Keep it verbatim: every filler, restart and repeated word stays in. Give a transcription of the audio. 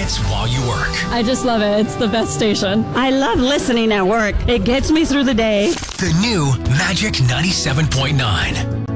hits while you work. I just love it. It's the best station. I love listening at work. It gets me through the day. The new Magic ninety-seven point nine.